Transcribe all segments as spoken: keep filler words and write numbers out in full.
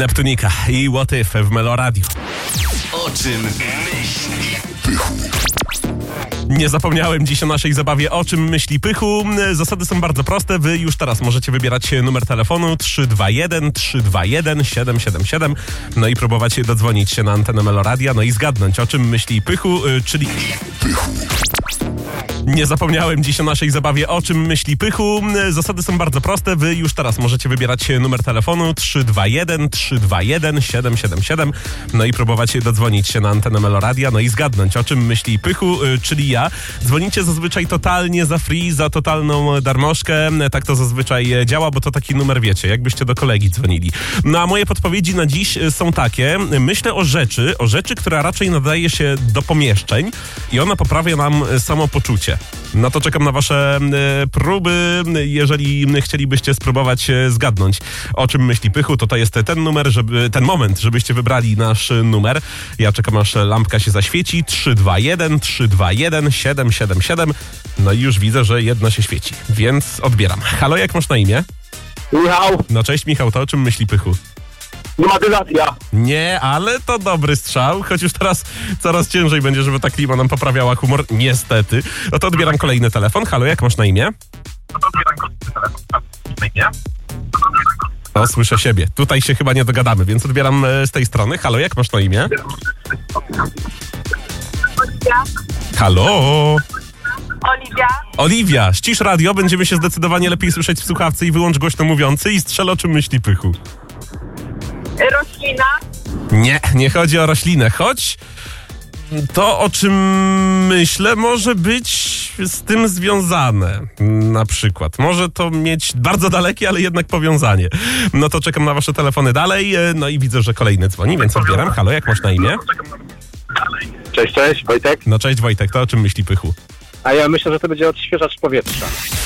Neptunika i What If w Meloradiu. O czym myśli Pychu? Nie zapomniałem dziś o naszej zabawie O czym myśli Pychu. Zasady są bardzo proste. Wy już teraz możecie wybierać numer telefonu trzy dwa jeden trzy dwa jeden siedem siedem siedem. No i próbować dodzwonić się na antenę Meloradia, no i zgadnąć o czym myśli Pychu, czyli... Pychu. Nie zapomniałem dziś o naszej zabawie O czym myśli Pychu. Zasady są bardzo proste. Wy już teraz możecie wybierać numer telefonu trzy dwa jeden trzy dwa jeden siedem siedem siedem. No i próbować dodzwonić się na antenę Meloradia, no i zgadnąć o czym myśli Pychu, czyli ja. Dzwonicie zazwyczaj totalnie za free, za totalną darmożkę. Tak to zazwyczaj działa, bo to taki numer, wiecie, jakbyście do kolegi dzwonili. No a moje podpowiedzi na dziś są takie. Myślę o rzeczy, o rzeczy, która raczej nadaje się do pomieszczeń i ona poprawia nam samopoczucie. No to czekam na wasze e, próby. Jeżeli chcielibyście spróbować e, zgadnąć, o czym myśli Pychu, to to jest ten numer, żeby, ten moment, żebyście wybrali nasz numer. Ja czekam, aż lampka się zaświeci. trzy dwa jeden trzy dwa jeden siedem siedem siedem. No i już widzę, że jedna się świeci, więc odbieram. Halo, jak masz na imię? Michał, No cześć Michał, to o czym myśli Pychu? klimatyzacja. Nie, ale to dobry strzał, choć już teraz coraz ciężej będzie, żeby ta klima nam poprawiała humor. Niestety. No to odbieram kolejny telefon. Halo, jak masz na imię? O, słyszę siebie. Tutaj się chyba nie dogadamy, więc odbieram e, z tej strony. Halo, jak masz na imię? Oliwia. Halo? Oliwia. Oliwia, ścisz radio, będziemy się zdecydowanie lepiej słyszeć w słuchawce i wyłącz głośno mówiący i strzel o czym myśli Pychu. Roślina. Nie, nie chodzi o roślinę, choć to, o czym myślę, może być z tym związane. Na przykład. Może to mieć bardzo dalekie, ale jednak powiązanie. No to czekam na wasze telefony dalej. No i widzę, że kolejny dzwoni, więc odbieram. Halo, jak masz na imię? Cześć, cześć, Wojtek. No cześć Wojtek, to o czym myśli Pychu? A ja myślę, że to będzie odświeżacz powietrza.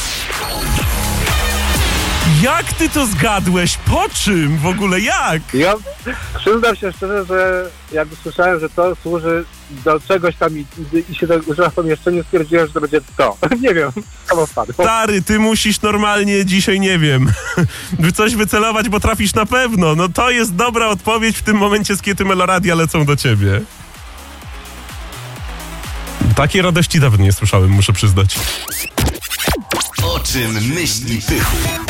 Jak ty to zgadłeś? Po czym? W ogóle jak? Ja przyznam się szczerze, że jak usłyszałem, że to służy do czegoś tam i, i się do, używa w pomieszczeniu, stwierdziłem, że to będzie to. Nie wiem, samo wpadło. Stary, ty musisz normalnie dzisiaj, nie wiem, coś wycelować, bo trafisz na pewno. No to jest dobra odpowiedź w tym momencie, z kiedy Meloradia lecą do ciebie. Takiej radości dawno nie słyszałem, muszę przyznać. O czym myśli Pychu?